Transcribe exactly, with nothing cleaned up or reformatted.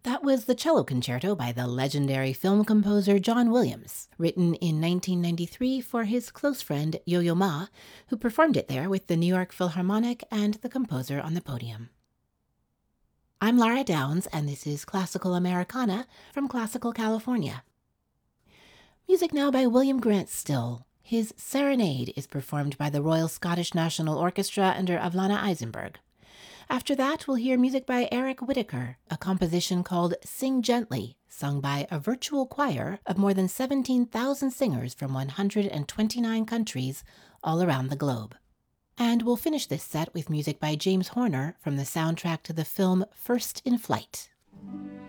That was the cello concerto by the legendary film composer John Williams, written in nineteen ninety-three for his close friend Yo-Yo Ma, who performed it there with the New York Philharmonic and the composer on the podium. I'm Lara Downs, and this is Classical Americana from Classical California. Music now by William Grant Still. His Serenade is performed by the Royal Scottish National Orchestra under Avlana Eisenberg. After that, we'll hear music by Eric Whitacre, a composition called Sing Gently, sung by a virtual choir of more than seventeen thousand singers from one hundred twenty-nine countries all around the globe. And we'll finish this set with music by James Horner from the soundtrack to the film First in Flight.